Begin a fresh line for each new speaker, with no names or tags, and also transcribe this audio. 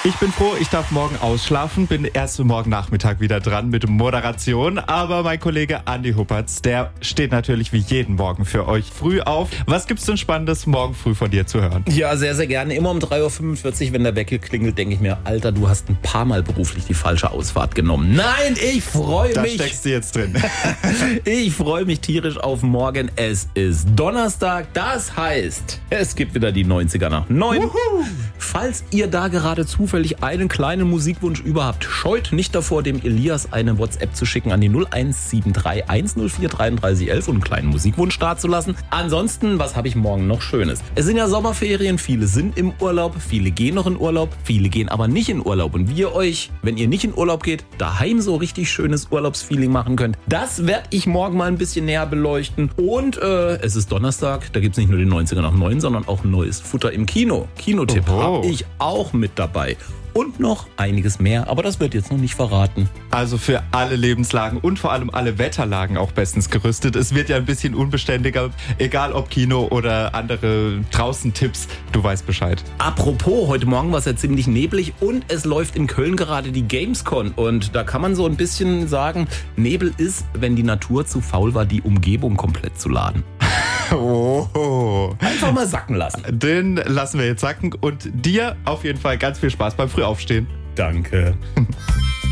Ich bin froh, ich darf morgen ausschlafen, bin erst morgen Nachmittag wieder dran mit Moderation. Aber mein Kollege Andi Huppertz, der steht natürlich wie jeden Morgen für euch früh auf. Was gibt's denn Spannendes morgen früh von dir zu hören?
Ja, sehr, sehr gerne. Immer um 3.45 Uhr, wenn der Wecker klingelt, denke ich mir, Alter, du hast ein paar Mal beruflich die falsche Ausfahrt genommen. Nein, ich freue mich.
Da steckst du jetzt drin.
Ich freue mich tierisch auf morgen. Es ist Donnerstag, das heißt, es gibt wieder die 90er nach 9. Falls ihr da gerade zufällig einen kleinen Musikwunsch über habt, scheut nicht davor, dem Elias eine WhatsApp zu schicken an die 0173 104 33 11 und einen kleinen Musikwunsch dazulassen. Ansonsten, was habe ich morgen noch Schönes? Es sind ja Sommerferien, viele sind im Urlaub, viele gehen noch in Urlaub, viele gehen aber nicht in Urlaub. Und wie ihr euch, wenn ihr nicht in Urlaub geht, daheim so richtig schönes Urlaubsfeeling machen könnt, das werde ich morgen mal ein bisschen näher beleuchten. Und es ist Donnerstag, da gibt es nicht nur die 90er nach 9, sondern auch neues Futter im Kino. Kinotipp habe ich auch mit dabei. Und noch einiges mehr, aber das wird jetzt noch nicht verraten.
Also für alle Lebenslagen und vor allem alle Wetterlagen auch bestens gerüstet. Es wird ja ein bisschen unbeständiger, egal ob Kino oder andere Draußen-Tipps, du weißt Bescheid.
Apropos, heute Morgen war es ja ziemlich neblig und es läuft in Köln gerade die Gamescom. Und da kann man so ein bisschen sagen, Nebel ist, wenn die Natur zu faul war, die Umgebung komplett zu laden.
Oh.
Einfach mal sacken lassen.
Den lassen wir jetzt sacken und dir auf jeden Fall ganz viel Spaß beim Frühaufstehen.
Danke.